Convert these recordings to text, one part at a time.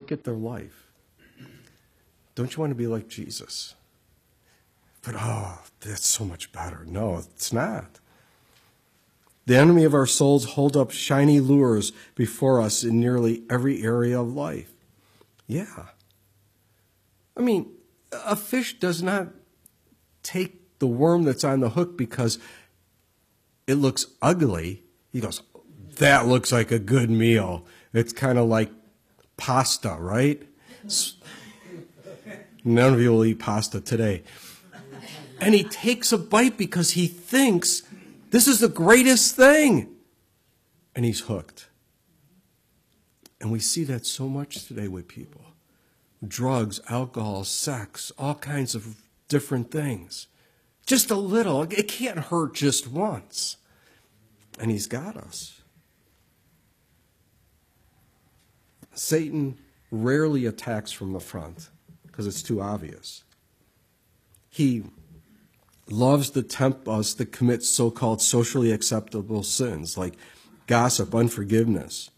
look at their life, don't you want to be like Jesus? But, oh, that's so much better. No, it's not. The enemy of our souls hold up shiny lures before us in nearly every area of life. Yeah. I mean, a fish does not take the worm that's on the hook because it looks ugly. He goes, that looks like a good meal. It's kind of like pasta, right? None of you will eat pasta today. And he takes a bite because he thinks this is the greatest thing. And he's hooked. And we see that so much today with people. Drugs, alcohol, sex, all kinds of different things. Just a little. It can't hurt just once. And he's got us. Satan rarely attacks from the front because it's too obvious. He loves to tempt us to commit so-called socially acceptable sins like gossip, unforgiveness.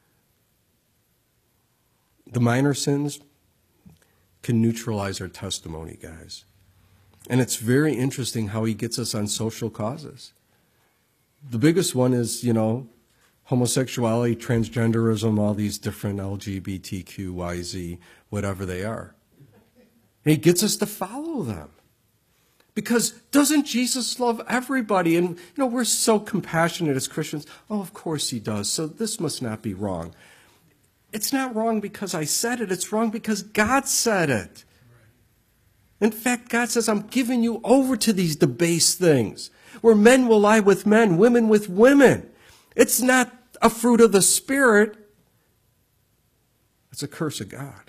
The minor sins can neutralize our testimony, guys. And it's very interesting how he gets us on social causes. The biggest one is, homosexuality, transgenderism, all these different LGBTQ, YZ, whatever they are. And he gets us to follow them. Because doesn't Jesus love everybody? And, we're so compassionate as Christians. Oh, of course he does. So this must not be wrong. It's not wrong because I said it. It's wrong because God said it. In fact, God says, I'm giving you over to these debased things, where men will lie with men, women with women. It's not a fruit of the Spirit. It's a curse of God.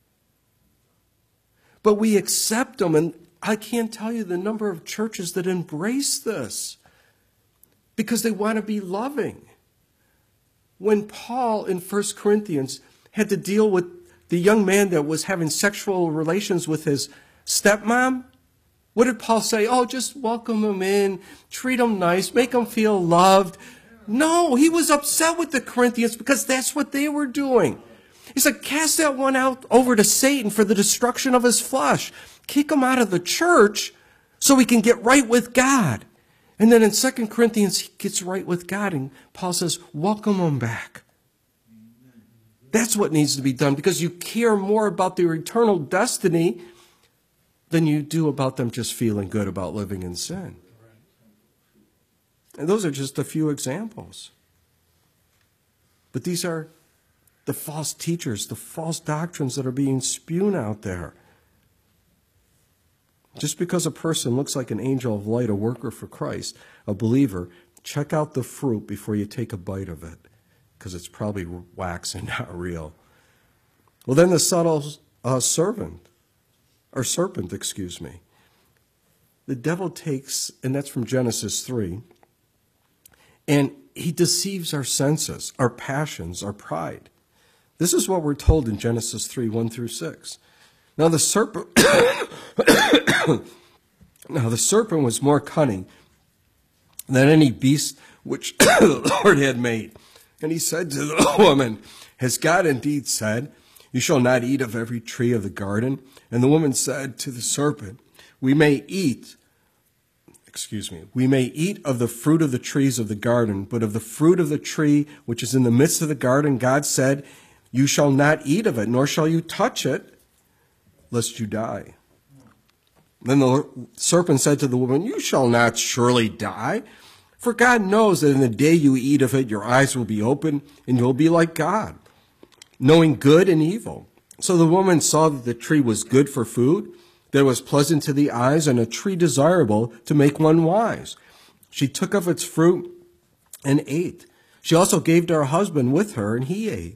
But we accept them, and I can't tell you the number of churches that embrace this because they want to be loving. When Paul in 1 Corinthians had to deal with the young man that was having sexual relations with his stepmom, what did Paul say? Oh, just welcome him in, treat him nice, make him feel loved. No, he was upset with the Corinthians because that's what they were doing. He said, cast that one out over to Satan for the destruction of his flesh. Kick him out of the church so he can get right with God. And then in 2 Corinthians, he gets right with God. And Paul says, welcome him back. That's what needs to be done because you care more about their eternal destiny than you do about them just feeling good about living in sin. And those are just a few examples. But these are the false teachers, the false doctrines that are being spewed out there. Just because a person looks like an angel of light, a worker for Christ, a believer, check out the fruit before you take a bite of it, because it's probably wax and not real. Well, then the subtle serpent. The devil takes, and that's from Genesis 3, and he deceives our senses, our passions, our pride. This is what we're told in Genesis 3, 1 through 6. Now the serpent was more cunning than any beast which the Lord had made. And he said to the woman, has God indeed said, you shall not eat of every tree of the garden? And the woman said to the serpent, we may eat of the fruit of the trees of the garden, but of the fruit of the tree which is in the midst of the garden, God said, you shall not eat of it, nor shall you touch it, lest you die. Then the serpent said to the woman, you shall not surely die, for God knows that in the day you eat of it, your eyes will be open, and you'll be like God, knowing good and evil. So the woman saw that the tree was good for food, that it was pleasant to the eyes, and a tree desirable to make one wise. She took of its fruit and ate. She also gave to her husband with her, and he ate.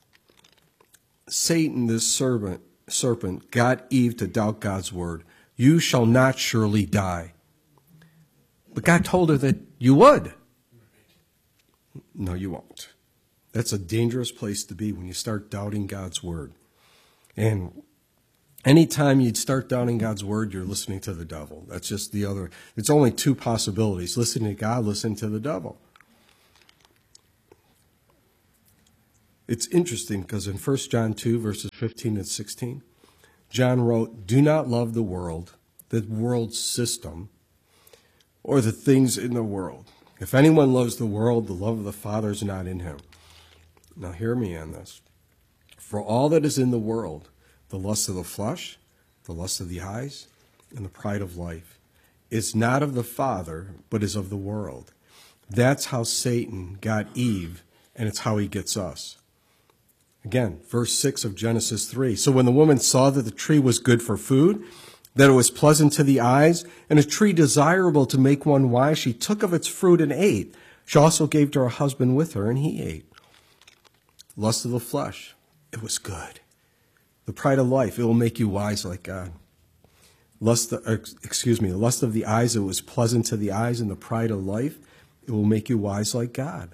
Satan, this serpent, got Eve to doubt God's word. You shall not surely die. But God told her that you would. No, you won't. That's a dangerous place to be when you start doubting God's word. And anytime you'd start doubting God's word, you're listening to the devil. That's just the other. It's only two possibilities. Listening to God, listening to the devil. It's interesting because in 1 John 2, verses 15 and 16, John wrote, "Do not love the world's system, or the things in the world. If anyone loves the world, the love of the Father is not in him." Now hear me on this. "For all that is in the world, the lust of the flesh, the lust of the eyes, and the pride of life, is not of the Father, but is of the world." That's how Satan got Eve, and it's how he gets us. Again, verse 6 of Genesis 3. "So when the woman saw that the tree was good for food, that it was pleasant to the eyes, and a tree desirable to make one wise, she took of its fruit and ate. She also gave to her husband with her, and he ate." Lust of the flesh, it was good. The pride of life, it will make you wise like God. Lust of the eyes, it was pleasant to the eyes, and the pride of life, it will make you wise like God.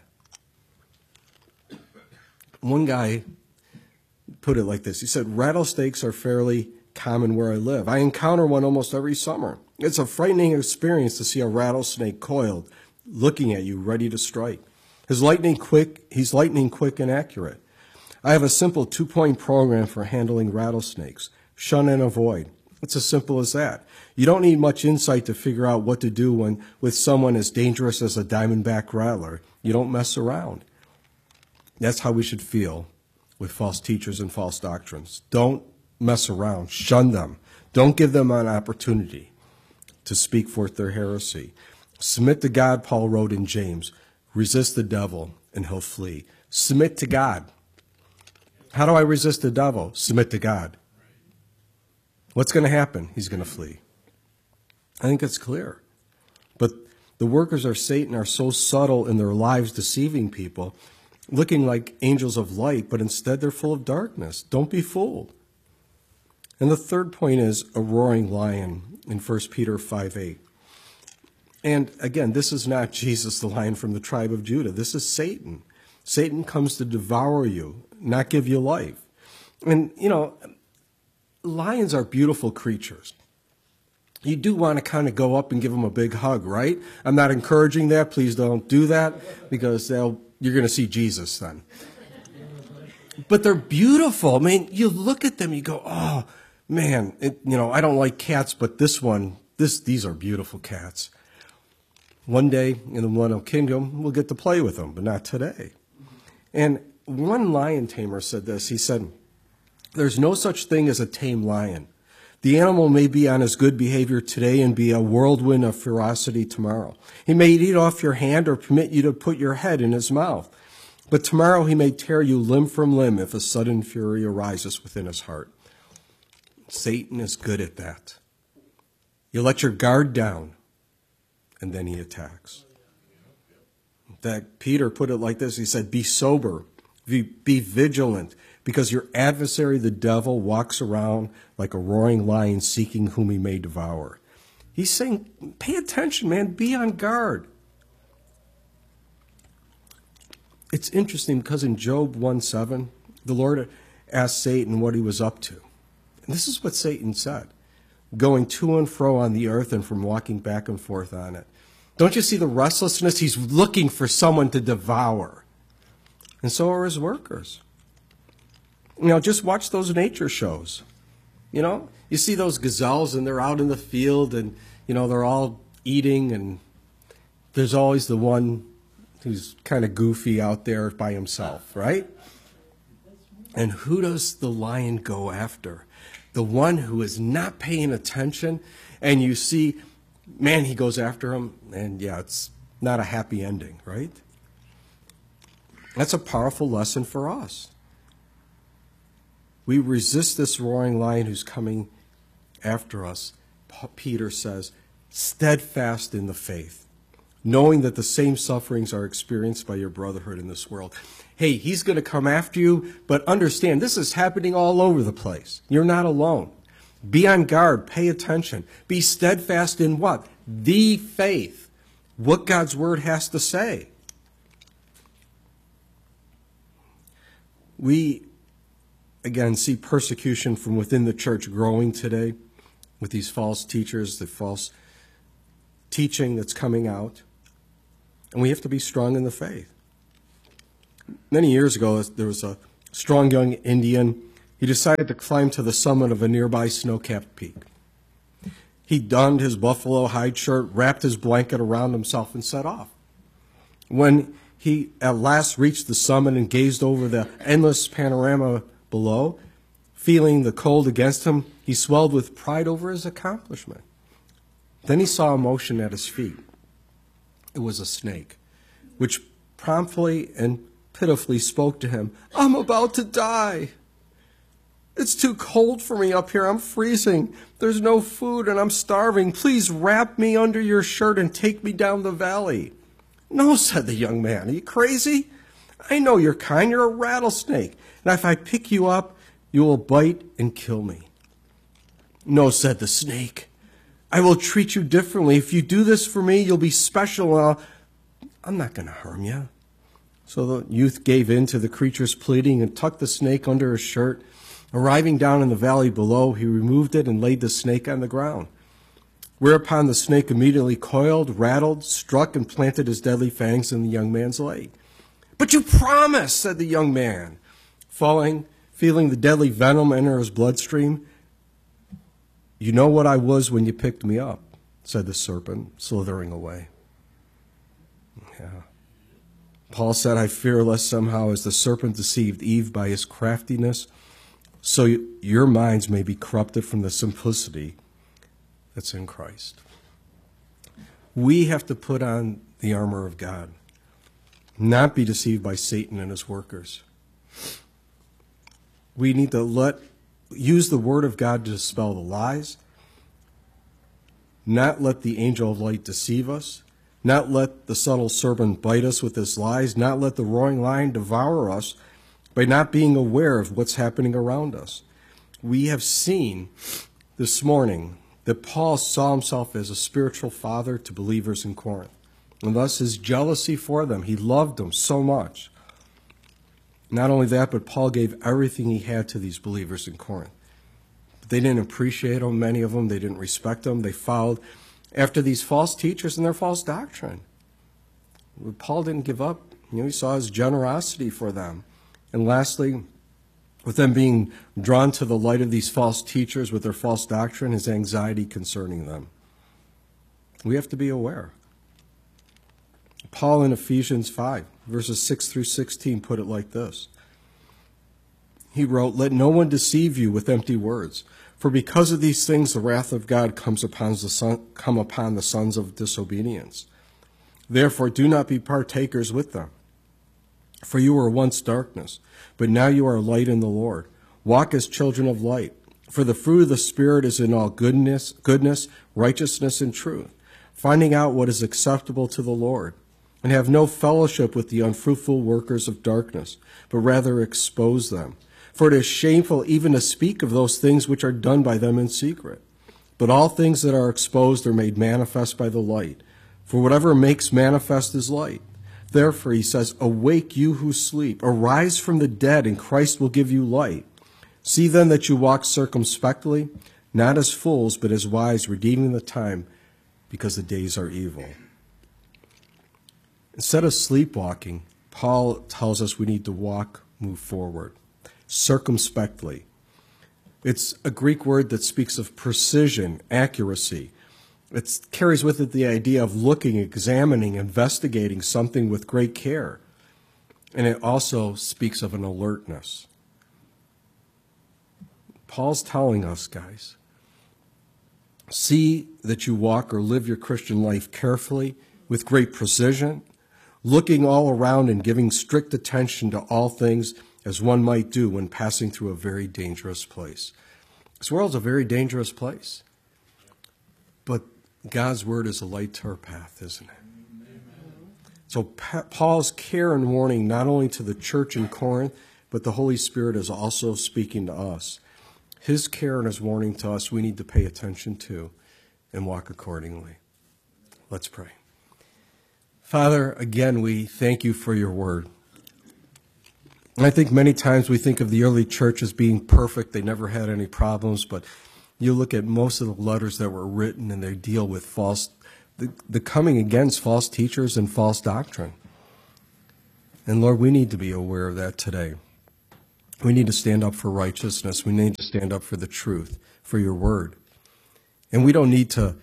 One guy put it like this. He said, "Rattlesnakes are fairly common where I live. I encounter one almost every summer. It's a frightening experience to see a rattlesnake coiled, looking at you, ready to strike. He's lightning quick and accurate. I have a simple 2-point program for handling rattlesnakes. Shun and avoid. It's as simple as that. You don't need much insight to figure out what to do with someone as dangerous as a diamondback rattler. You don't mess around." That's how we should feel with false teachers and false doctrines. Don't mess around. Shun them. Don't give them an opportunity to speak forth their heresy. Submit to God, Paul wrote in James. Resist the devil, and he'll flee. Submit to God. How do I resist the devil? Submit to God. What's going to happen? He's going to flee. I think it's clear. But the workers of Satan are so subtle in their lives, deceiving people, looking like angels of light, but instead they're full of darkness. Don't be fooled. And the third point is a roaring lion in 1 Peter 5:8. And again, this is not Jesus, the lion from the tribe of Judah. This is Satan. Satan comes to devour you, not give you life. And, lions are beautiful creatures. You do want to kind of go up and give them a big hug, right? I'm not encouraging that. Please don't do that, because you're going to see Jesus then. But they're beautiful. I mean, you look at them, you go, oh, man, I don't like cats, but these are beautiful cats. One day in the Millennial Kingdom, we'll get to play with them, but not today. And one lion tamer said this. He said, "There's no such thing as a tame lion. The animal may be on his good behavior today and be a whirlwind of ferocity tomorrow. He may eat off your hand or permit you to put your head in his mouth. But tomorrow he may tear you limb from limb if a sudden fury arises within his heart." Satan is good at that. You let your guard down, and then he attacks. In fact, Peter put it like this. He said, "Be sober, be vigilant, because your adversary, the devil, walks around like a roaring lion seeking whom he may devour." He's saying, pay attention, man. Be on guard. It's interesting because in Job 1:7, the Lord asked Satan what he was up to. And this is what Satan said, "Going to and fro on the earth and from walking back and forth on it." Don't you see the restlessness? He's looking for someone to devour. And so are his workers. Just watch those nature shows. You see those gazelles and they're out in the field and, they're all eating, and there's always the one who's kind of goofy out there by himself, right? And who does the lion go after? The one who is not paying attention, and you see, man, he goes after him, and it's not a happy ending, right? That's a powerful lesson for us. We resist this roaring lion who's coming after us. Peter says, steadfast in the faith, knowing that the same sufferings are experienced by your brotherhood in this world. Hey, he's going to come after you, but understand this is happening all over the place. You're not alone. Be on guard. Pay attention. Be steadfast in what? The faith. What God's word has to say. We, again, see persecution from within the church growing today with these false teachers, the false teaching that's coming out. And we have to be strong in the faith. Many years ago, there was a strong young Indian, he decided to climb to the summit of a nearby snow-capped peak. He donned his buffalo hide shirt, wrapped his blanket around himself, and set off. When he at last reached the summit and gazed over the endless panorama below, feeling the cold against him, he swelled with pride over his accomplishment. Then he saw a motion at his feet. It was a snake, which promptly and pitifully spoke to him, "I'm about to die. It's too cold for me up here. I'm freezing. There's no food and I'm starving. Please wrap me under your shirt and take me down the valley." "No," said the young man. "Are you crazy? I know you're kind. You're a rattlesnake. And if I pick you up, you will bite and kill me." "No," said the snake. "I will treat you differently. If you do this for me, you'll be special. And I'm not going to harm you." So the youth gave in to the creature's pleading and tucked the snake under his shirt. Arriving down in the valley below, he removed it and laid the snake on the ground. Whereupon the snake immediately coiled, rattled, struck, and planted his deadly fangs in the young man's leg. "But you promised," said the young man, feeling the deadly venom enter his bloodstream. "You know what I was when you picked me up," said the serpent, slithering away. Yeah. Paul said, "I fear lest somehow as the serpent deceived Eve by his craftiness, so your minds may be corrupted from the simplicity that's in Christ." We have to put on the armor of God, not be deceived by Satan and his workers. We need to use the word of God to dispel the lies, not let the angel of light deceive us, not let the subtle serpent bite us with his lies, not let the roaring lion devour us by not being aware of what's happening around us. We have seen this morning that Paul saw himself as a spiritual father to believers in Corinth, and thus his jealousy for them. He loved them so much. Not only that, but Paul gave everything he had to these believers in Corinth. But they didn't appreciate him, many of them. They didn't respect him. They followed after these false teachers and their false doctrine. But Paul didn't give up. He saw his generosity for them. And lastly, with them being drawn to the light of these false teachers with their false doctrine, his anxiety concerning them. We have to be aware. Paul in Ephesians 5, verses 6 through 16, put it like this. He wrote, "Let no one deceive you with empty words, for because of these things the wrath of God come upon the sons of disobedience. Therefore do not be partakers with them. For you were once darkness, but now you are light in the Lord. Walk as children of light. For the fruit of the Spirit is in all goodness, righteousness, and truth, finding out what is acceptable to the Lord. And have no fellowship with the unfruitful workers of darkness, but rather expose them. For it is shameful even to speak of those things which are done by them in secret. But all things that are exposed are made manifest by the light. For whatever makes manifest is light. Therefore, he says, awake you who sleep, arise from the dead, and Christ will give you light. See then that you walk circumspectly, not as fools, but as wise, redeeming the time, because the days are evil." Instead of sleepwalking, Paul tells us we need to move forward, circumspectly. It's a Greek word that speaks of precision, accuracy. It carries with it the idea of looking, examining, investigating something with great care. And it also speaks of an alertness. Paul's telling us, guys, see that you walk or live your Christian life carefully, with great precision, looking all around and giving strict attention to all things as one might do when passing through a very dangerous place. This world's a very dangerous place. But God's word is a light to our path, isn't it? So Paul's care and warning not only to the church in Corinth, but the Holy Spirit is also speaking to us. His care and his warning to us we need to pay attention to and walk accordingly. Let's pray. Father, again, we thank you for your word. And I think many times we think of the early church as being perfect. They never had any problems, but you look at most of the letters that were written and they deal with the coming against false teachers and false doctrine. And Lord, we need to be aware of that today. We need to stand up for righteousness. We need to stand up for the truth, for your word. And we don't need to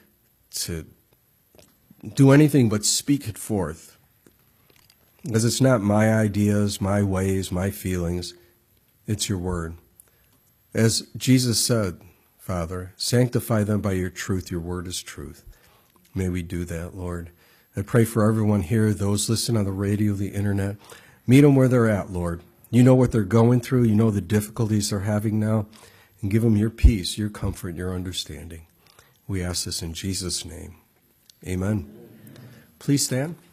do anything but speak it forth. Because it's not my ideas, my ways, my feelings. It's your word. As Jesus said, Father, sanctify them by your truth. Your word is truth. May we do that, Lord. I pray for everyone here, those listening on the radio, the internet. Meet them where they're at, Lord. You know what they're going through. You know the difficulties they're having now. And give them your peace, your comfort, your understanding. We ask this in Jesus' name. Amen. Please stand.